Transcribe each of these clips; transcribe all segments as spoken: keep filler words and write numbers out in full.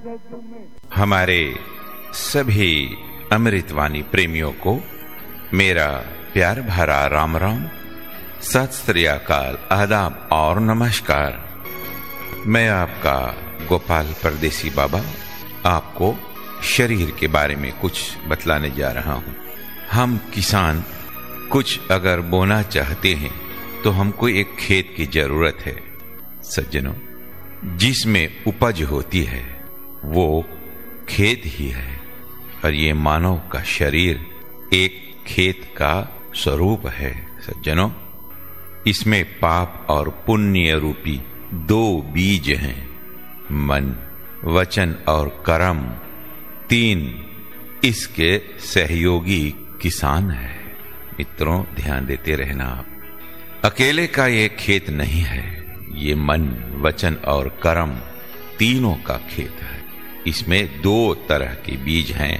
हमारे सभी अमृतवाणी प्रेमियों को मेरा प्यार भरा राम राम, सत श्री अकाल, आदाब और नमस्कार। मैं आपका गोपाल परदेसी बाबा आपको शरीर के बारे में कुछ बतलाने जा रहा हूँ। हम किसान कुछ अगर बोना चाहते हैं तो हमको एक खेत की जरूरत है सज्जनों। जिसमें उपज होती है वो खेत ही है, और ये मानव का शरीर एक खेत का स्वरूप है सज्जनों। इसमें पाप और पुण्य रूपी दो बीज हैं, मन, वचन और कर्म। तीन इसके सहयोगी किसान है। मित्रों, ध्यान देते रहना आप। अकेले का ये खेत नहीं है, ये मन, वचन और कर्म तीनों का खेत है। इसमें दो तरह के बीज हैं,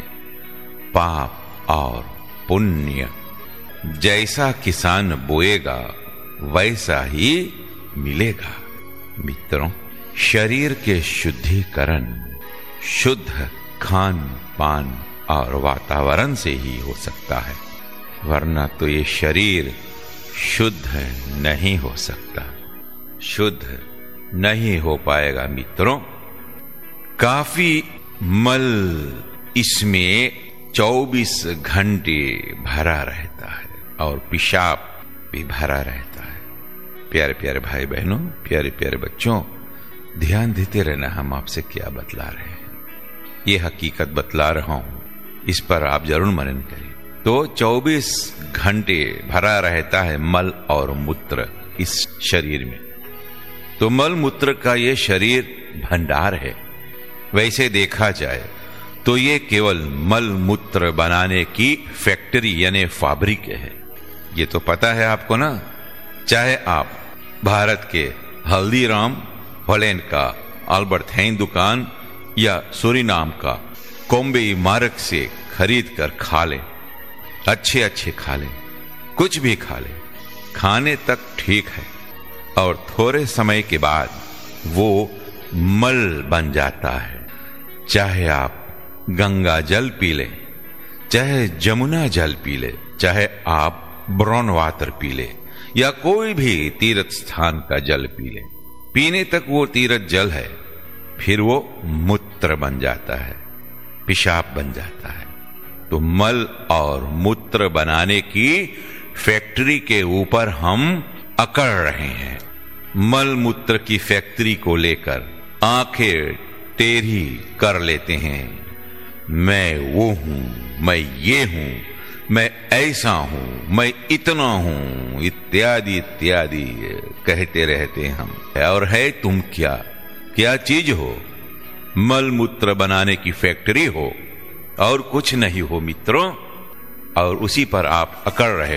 पाप और पुण्य। जैसा किसान बोएगा वैसा ही मिलेगा। मित्रों, शरीर के शुद्धिकरण शुद्ध खान पान और वातावरण से ही हो सकता है, वरना तो ये शरीर शुद्ध नहीं हो सकता, शुद्ध नहीं हो पाएगा। मित्रों, काफी मल इसमें चौबीस घंटे भरा रहता है और पेशाब भी भरा रहता है। प्यारे प्यारे भाई बहनों, प्यारे प्यारे बच्चों, ध्यान देते रहना हम आपसे क्या बतला रहे हैं। ये हकीकत बतला रहा हूं, इस पर आप जरूर मनन करें। तो चौबीस घंटे भरा रहता है मल और मूत्र इस शरीर में। तो मल मूत्र का ये शरीर भंडार है। वैसे देखा जाए तो ये केवल मल मूत्र बनाने की फैक्ट्री यानी फैब्रिक है। ये तो पता है आपको ना। चाहे आप भारत के हल्दीराम, हॉलैंड का अल्बर्ट हेijn दुकान या सूरीनाम का कोम्बे मार्ग से खरीद कर खा ले, अच्छे अच्छे खा ले, कुछ भी खा ले, खाने तक ठीक है, और थोड़े समय के बाद वो मल बन जाता है। चाहे आप गंगा जल पी ले, चाहे जमुना जल पी ले, चाहे आप ब्राउन वाटर पी ले, या कोई भी तीर्थ स्थान का जल पी ले, पीने तक वो तीर्थ जल है, फिर वो मूत्र बन जाता है, पेशाब बन जाता है। तो मल और मूत्र बनाने की फैक्ट्री के ऊपर हम अकड़ रहे हैं। मल मूत्र की फैक्ट्री को लेकर आंखें टेढ़ी कर लेते हैं। मैं वो हूं, मैं ये हूं, मैं ऐसा हूं, मैं इतना हूं, इत्यादि इत्यादि कहते रहते हैं हम। और है तुम क्या क्या चीज हो? मल मूत्र बनाने की फैक्ट्री हो और कुछ नहीं हो मित्रों, और उसी पर आप अकड़ रहे